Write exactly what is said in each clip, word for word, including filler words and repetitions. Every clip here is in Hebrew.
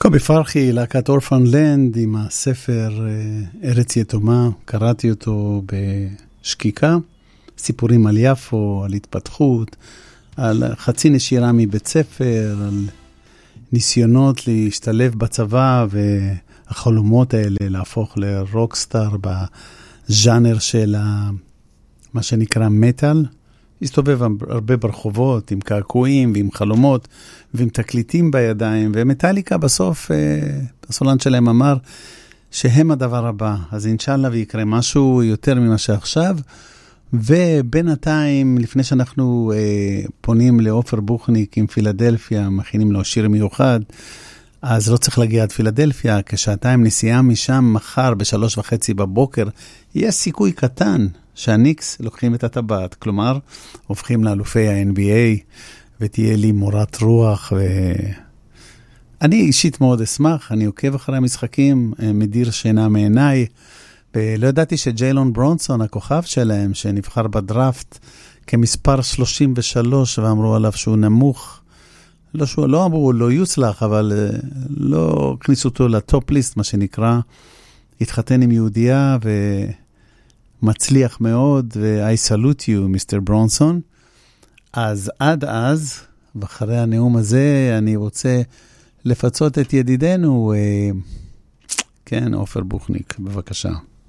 קובי פרחי, להקת אורפנלנד עם הספר ארץ יתומה, קראתי אותו בשקיקה, סיפורים על יפו, על התפתחות, על חצי נשירה מבית ספר, על ניסיונות להשתלב בצבא והחלומות האלה להפוך לרוקסטאר בז'אנר של מה שנקרא מטל. הסתובב הרבה ברחובות עם קעקועים ועם חלומות ועם תקליטים בידיים, ומטליקה בסוף, הסולן שלהם אמר שהם הדבר הבא, אז אינשאללה ויקרה משהו יותר ממה שעכשיו. ובינתיים, לפני שאנחנו אה, פונים לאופר בוכניק עם פילדלפיה, מכינים לו שיר מיוחד, אז לא צריך להגיע עד פילדלפיה, כשעתיים נסיעה משם מחר בשלוש וחצי בבוקר, יש סיכוי קטן שהניקס לוקחים את הטבעת, כלומר, הופכים לאלופי ה-אן בי איי, ותהיה לי מורת רוח, ואני אישית מאוד אשמח, אני עוקב אחרי המשחקים, מדיר שינה מעיניי, ולא ידעתי שג'יילון ברונסון, הכוכב שלהם, שנבחר בדראפט כמספר שלושים ושלוש, ואמרו עליו שהוא נמוך, לא, שהוא, לא אמרו, לא יוצלח, אבל לא הכניסו אותו לטופ ליסט, מה שנקרא, התחתן עם יהודייה, ומצליח מאוד, ו-I salute you, מיסטר ברונסון. אז עד אז, ואחרי הנאום הזה, אני רוצה לפצות את ידידנו, כן, אופר בוכניק, בבקשה.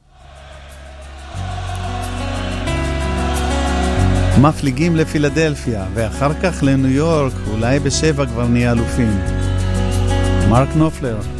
מפליגים לפילדלפיה, ואחר כך לניו יורק, אולי בשבע כבר נהיה אלופים. מרק נופלר.